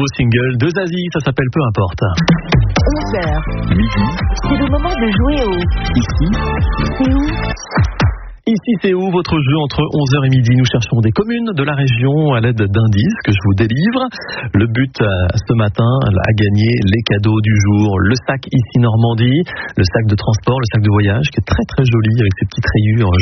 nouveau single de Zazie, ça s'appelle Peu importe. 11h. Midi. C'est le moment de jouer au Ici. C'est où? Ici c'est où, votre jeu entre 11h et midi. Nous cherchons des communes de la région à l'aide d'indices que je vous délivre. Le but ce matin, à gagner les cadeaux du jour. Le sac Ici Normandie, le sac de transport, le sac de voyage qui est très très joli avec ses petites rayures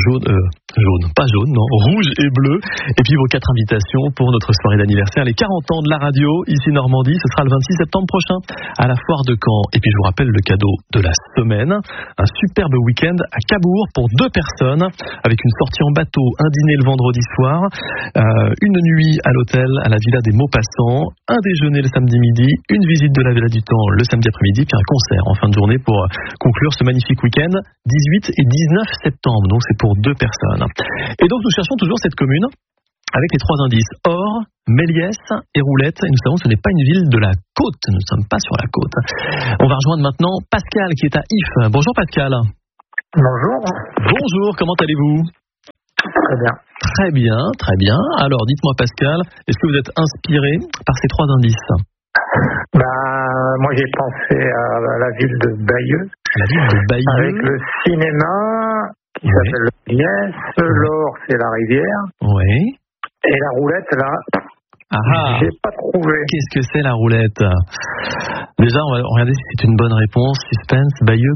rouge et bleu. Et puis vos 4 invitations pour notre soirée d'anniversaire, les 40 ans de la radio Ici Normandie. Ce sera le 26 septembre prochain à la foire de Caen. Et puis je vous rappelle le cadeau de la semaine, un superbe week-end à Cabourg pour 2 personnes, avec une sortie en bateau, un dîner le vendredi soir, une nuit à l'hôtel à la Villa des Maupassants, un déjeuner le samedi midi, une visite de la Villa du Temps le samedi après-midi, puis un concert en fin de journée pour conclure ce magnifique week-end 18 et 19 septembre. Donc c'est pour 2 personnes. Et donc nous cherchons toujours cette commune avec les 3 indices Or, Méliès et Roulette. Et nous savons que ce n'est pas une ville de la côte, nous ne sommes pas sur la côte. On va rejoindre maintenant Pascal qui est à If. Bonjour Pascal. Bonjour. Bonjour, comment allez-vous? Très bien. Très bien, très bien. Alors, dites-moi Pascal, est-ce que vous êtes inspiré par ces 3 indices? Moi j'ai pensé à la ville de Bayeux. La ville de Bayeux. Avec le cinéma qui s'appelle le Méliès. L'Or, c'est la rivière. Oui. Et la Roulette, là, j'ai pas trouvé. Qu'est-ce que c'est la Roulette? Déjà, on va regarder si c'est une bonne réponse. Suspense, Bayeux.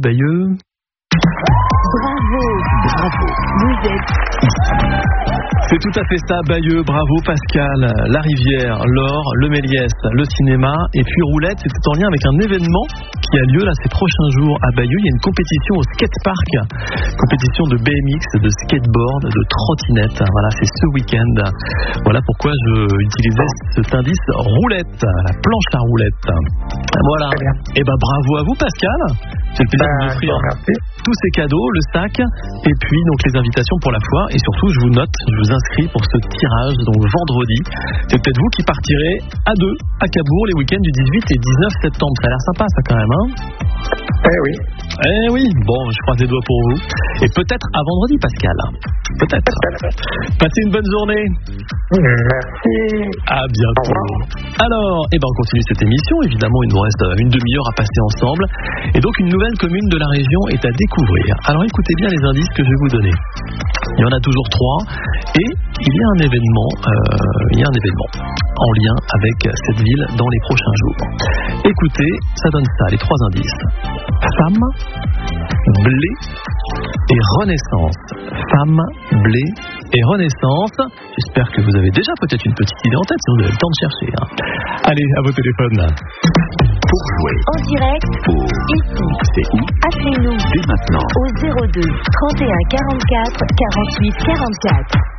Bravo. Vous êtes C'est tout à fait ça, Bayeux, bravo Pascal. La rivière, l'Or, le Méliès, le cinéma et puis Roulette, c'est en lien avec un événement qui a lieu là ces prochains jours à Bayeux. Il y a une compétition au skatepark, compétition de BMX, de skateboard, de trottinette. Voilà, c'est ce week-end. Voilà pourquoi je utilisais cet indice Roulette, la planche à roulette. Voilà. Et bravo à vous Pascal. C'est le plaisir de vous offrir tous ces cadeaux, le sac et puis donc les invitations pour la foire. Et surtout, je vous inscris pour ce tirage donc vendredi. C'est peut-être vous qui partirez à 2 à Cabourg les week-ends du 18 et 19 septembre. Ça a l'air sympa ça quand même, hein? Eh oui. Bon, je croise les doigts pour vous. Et peut-être à vendredi, Pascal. Peut-être. Passez une bonne journée. Merci. À bientôt. Alors, on continue cette émission. Évidemment, il nous reste une demi-heure à passer ensemble. Et donc, une nouvelle commune de la région est à découvrir. Alors, écoutez bien les indices que je vais vous donner. Il y en a toujours 3. Et il y a un événement en lien avec cette ville dans les prochains jours. Écoutez, ça donne ça, les 3 indices. Femme, blé et renaissance. Femme, blé et renaissance. J'espère que vous avez déjà peut-être une petite idée en tête, sinon vous avez le temps de chercher. Allez, à vos téléphones. Pour jouer en direct ici. C'est où? Appelez-nous Dès maintenant au 02 31 44 48 44.